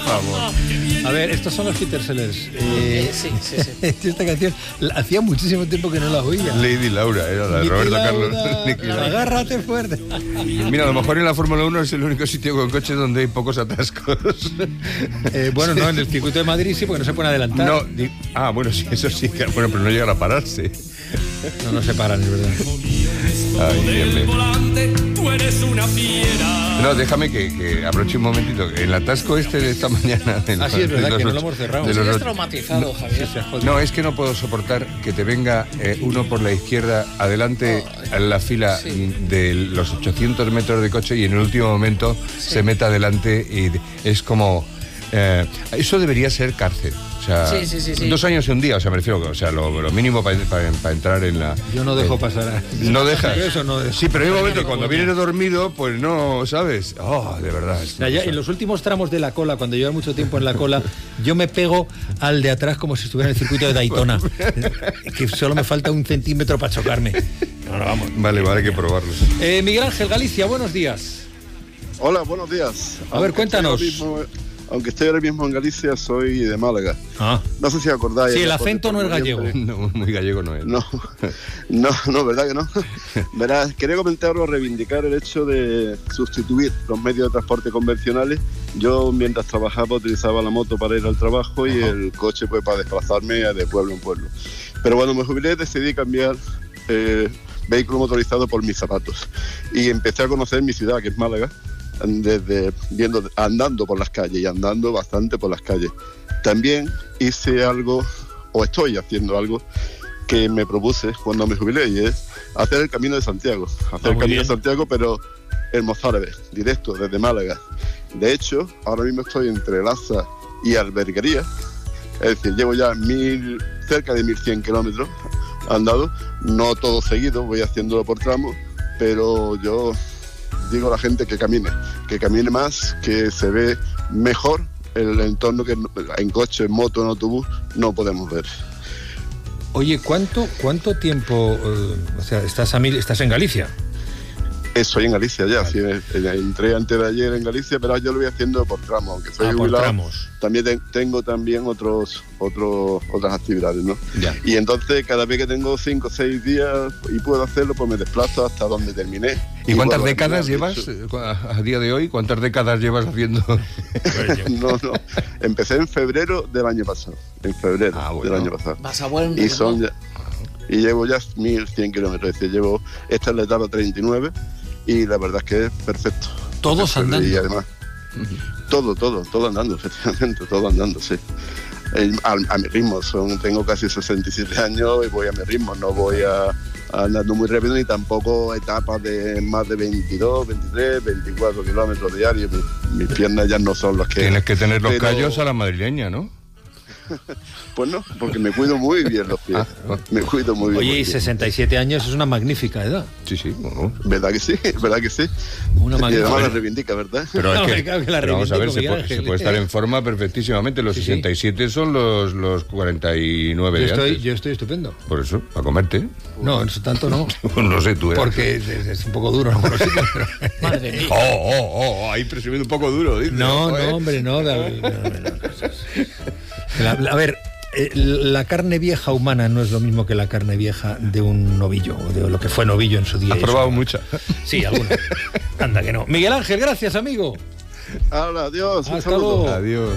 favor. A ver, estos son los Peter Sellers. Sí. Esta canción hacía muchísimo tiempo que no la oía. Lady Laura, era la de Roberto Carlos. Niki Lauda. Agárrate fuerte. Mira, a lo mejor en la Fórmula 1 es el único sitio con coches donde hay pocos atascos. Bueno, no, en el circuito de Madrid sí, porque no se pueden adelantar. No, bueno, sí, eso sí. Bueno, pero no llegan a pararse. No se paran, es verdad. Ay, Dios mío. volante, tú eres una fiera. No, déjame que aproveche un momentito. El atasco de esta mañana... Sí, es verdad que no lo hemos cerrado. Sigues traumatizado, Javier. No, es que no puedo soportar que te venga uno por la izquierda adelante en la fila de los 800 metros de coche y en el último momento se meta adelante y es como... eso debería ser cárcel. O sea, sí. 2 años y un día, o sea, me refiero, o sea, lo mínimo para entrar en la... Yo no dejo pasar. ¿No dejas? Eso no dejo. Sí, pero hay un momento cuando vienes dormido, pues no, ¿sabes? De verdad. En los últimos tramos de la cola, cuando llevo mucho tiempo en la cola, yo me pego al de atrás como si estuviera en el circuito de Daytona. Que solo me falta 1 centímetro para chocarme. No, vamos. Vale, hay que probarlo. Miguel Ángel Galicia, buenos días. Hola, buenos días. A ver, cuéntanos. Aunque estoy ahora mismo en Galicia, soy de Málaga. No sé si acordáis. Sí, el acento no es gallego. No, muy gallego no es. No, ¿verdad que no? Verás, quería comentar o reivindicar el hecho de sustituir los medios de transporte convencionales. Yo, mientras trabajaba, utilizaba la moto para ir al trabajo y el coche pues para desplazarme de pueblo en pueblo. Pero cuando me jubilé decidí cambiar vehículo motorizado por mis zapatos. Y empecé a conocer mi ciudad, que es Málaga, andando por las calles y andando bastante por las calles. También hice algo, o estoy haciendo algo, que me propuse cuando me jubilé, y es hacer el Camino de Santiago. Hacer el Camino de Santiago, pero el mozárabe, directo, desde Málaga. De hecho, ahora mismo estoy entre Laza y Alberguería, es decir, llevo ya cerca de 1100 kilómetros andado, no todo seguido, voy haciéndolo por tramos, pero yo digo a la gente que camine más, que se ve mejor el entorno que en coche, en moto, en autobús no podemos ver. Oye, ¿cuánto tiempo, estás en Galicia? Soy en Galicia ya, sí, entré antes de ayer en Galicia, pero yo lo voy haciendo por tramos, aunque soy jubilado, tramos. También tengo otras actividades, ¿no? Ya. Y entonces cada vez que tengo 5 o 6 días y puedo hacerlo, pues me desplazo hasta donde terminé. ¿Y cuántas décadas llevas a día de hoy? ¿Cuántas décadas llevas haciendo? No, empecé en febrero del año pasado, del año pasado. Vas a buen ritmo. Y llevo ya 1100 kilómetros, es decir, esta es la etapa 39 y la verdad es que es perfecto. ¿Todos andando? Y además, todo andando, efectivamente, todo andando, sí. A mi ritmo, tengo casi 67 años y voy a mi ritmo, no voy andando muy rápido ni tampoco etapas de más de 22, 23, 24 kilómetros diarios. Mis piernas ya no son las que... Tienes que tener los callos a la madrileña, ¿no? Pues no, porque me cuido muy bien los pies. Me cuido muy bien. Oye, y 67 años es una magnífica edad. Sí, bueno. ¿Verdad que sí? Una magnífica. Y además la reivindica, ¿verdad? Pero es pero vamos a ver, se puede estar en forma perfectísimamente. Los 67 son los 49 de antes. Yo estoy estupendo. Por eso, para comerte. No, eso tanto no. No sé tú. Porque es un poco duro, ¿no? Madre mía. Ahí presumiendo un poco duro, dice. No, hombre, no. A ver, la carne vieja humana no es lo mismo que la carne vieja de un novillo, o de lo que fue novillo en su día. ¿Has probado mucha? Sí, alguna. Anda que no. Miguel Ángel, gracias, amigo. Hola, adiós. Hasta luego. Adiós.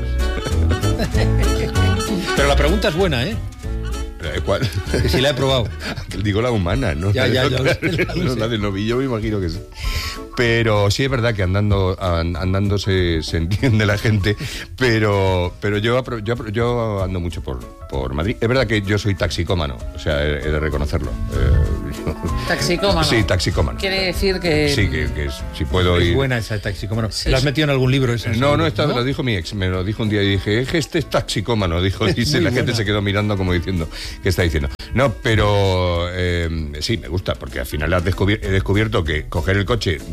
Pero la pregunta es buena, ¿eh? ¿Cuál? Que si la he probado. Digo la humana, ¿no? Ya, la de novillo me imagino que sí. Pero sí es verdad que andando se entiende la gente, pero yo ando mucho por Madrid. Es verdad que yo soy taxicómano, o sea, he de reconocerlo. ¿Taxicómano? Sí, taxicómano. Quiere decir que... Sí, que si puedo ir... Es buena esa de taxicómano. Sí. ¿La has metido en algún libro esa? No, esta me lo dijo mi ex, me lo dijo un día y dije, este es taxicómano, dijo, y la gente se quedó mirando como diciendo, ¿qué está diciendo? No, pero sí, me gusta, porque al final he descubierto que coger el coche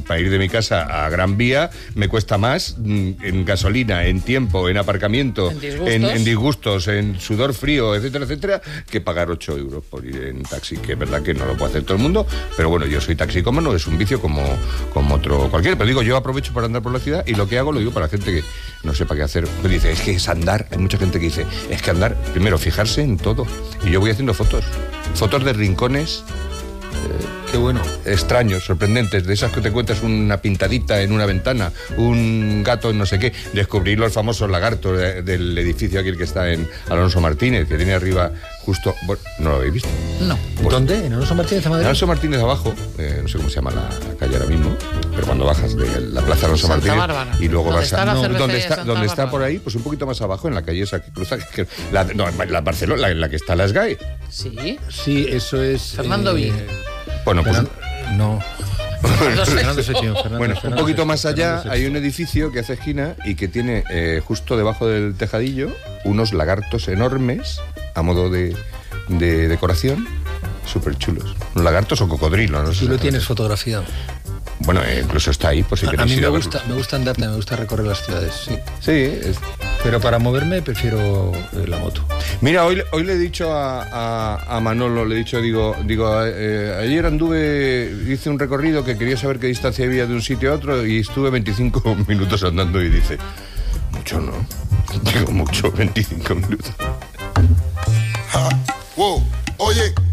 para ir de mi casa a Gran Vía me cuesta más en gasolina, en tiempo, en aparcamiento, en disgustos, en sudor frío, etcétera, etcétera, que pagar 8 euros por ir en taxi, que es verdad que no lo puede hacer todo el mundo, pero bueno, yo soy taxicómano, es un vicio como otro cualquiera, pero digo, yo aprovecho para andar por la ciudad y lo que hago lo digo para la gente que no sepa qué hacer. Me dice, es que es andar, hay mucha gente que dice, es que andar, primero, fijarse en todo, y yo voy haciendo fotos de rincones. Qué bueno. Extraños, sorprendentes, de esas que te cuentas una pintadita en una ventana, un gato en no sé qué. Descubrí los famosos lagartos del edificio aquel que está en Alonso Martínez, que tiene arriba justo... Bueno, ¿no lo habéis visto? No. Pues, ¿dónde? ¿En Alonso Martínez de Madrid? En Alonso Martínez abajo, no sé cómo se llama la calle ahora mismo, pero cuando bajas de la plaza Alonso Santa Martínez Bárbara. y luego vas a... Donde está por ahí, pues un poquito más abajo, en la calle esa que cruza... la Barcelona, la que está la SGAE. Sí. Sí, eso es... Fernando Villa. Bueno, pues... No. Fernando Setién, Bueno, un Fernando poquito más Fernando allá Setién. hay un edificio que hace esquina y que tiene justo debajo del tejadillo unos lagartos enormes a modo de decoración, súper chulos. Lagartos o cocodrilos, no sé. Tú lo tienes fotografiado. Bueno, incluso está ahí, por si A queréis mí ir a me verlo. gusta andarte, me gusta recorrer las ciudades, sí. Sí, Pero para moverme prefiero la moto. Mira, hoy le he dicho a Manolo, le he dicho, digo, ayer hice un recorrido que quería saber qué distancia había de un sitio a otro y estuve 25 minutos andando y dice, mucho no, digo mucho, 25 minutos. Wow, oye.